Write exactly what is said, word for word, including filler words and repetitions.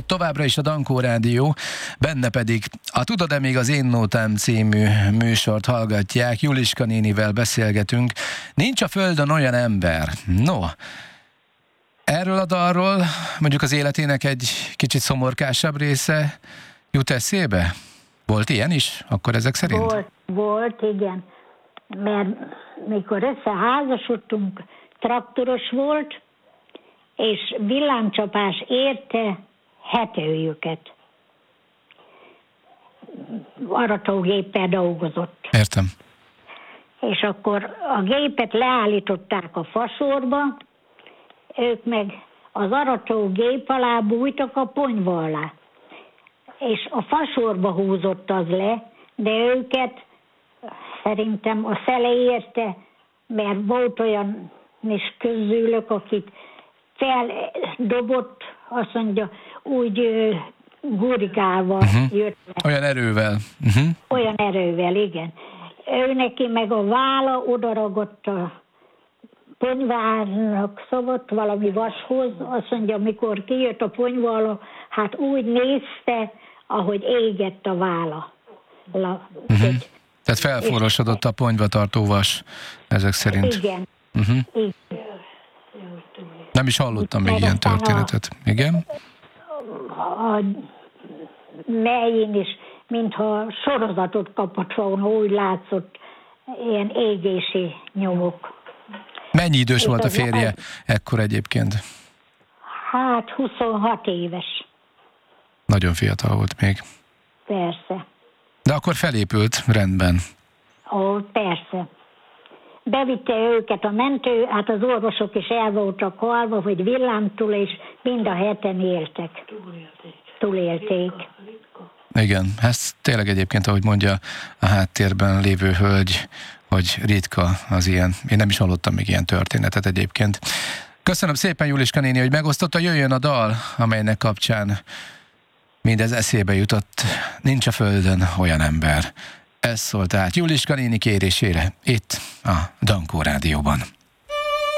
itt továbbra is a Dankó Rádió, benne pedig a Tudod-e még az Én Nótám című műsort hallgatják, Juliska nénivel beszélgetünk. Nincs a földön olyan ember. No, erről a dalról mondjuk az életének egy kicsit szomorkásabb része jut eszébe? Volt ilyen is akkor ezek szerint? Volt, volt, igen. Mert mikor összeházasodtunk, traktoros volt, és villámcsapás érte hetőjüket. Aratógéppel dolgozott. Értem. És akkor a gépet leállították a fasorba, ők meg az aratógép alá bújtak a ponyva alá. És a fasorba húzott az le, de őket szerintem a szele érte, mert volt olyan is közülök, akit feldobott, azt mondja, úgy gurikával uh-huh. jött le. Olyan erővel. Uh-huh. Olyan erővel, igen. Ő neki meg a válla odaragott a ponyvának szabott valami vashoz, azt mondja, amikor kijött a ponyva alá, hát úgy nézte, ahogy égett a válla. La, uh-huh. egy, Tehát felforrosodott a ponyvatartó vas, ezek szerint. Igen. Uh-huh. igen. Nem is hallottam még ilyen történetet. Igen? A melyén is, mintha sorozatot kapott volna, úgy látszott, ilyen égési nyomok. Mennyi idős volt a férje ekkor egyébként? Hát huszonhat éves. Nagyon fiatal volt még. Persze. De akkor felépült rendben. Ó, persze. Bevitte őket a mentő, hát az orvosok is el voltak halva, hogy villámtól, és mind a heten éltek. Túlélték. Túlélték. Igen, ez tényleg egyébként, ahogy mondja a háttérben lévő hölgy, hogy ritka az ilyen. Én nem is hallottam még ilyen történetet egyébként. Köszönöm szépen, Juliska néni, hogy megosztotta, jöjjön a dal, amelynek kapcsán mindez eszébe jutott. Nincs a földön olyan ember. Ez szólt át Juliska néni kérésére itt a Dankó Rádióban.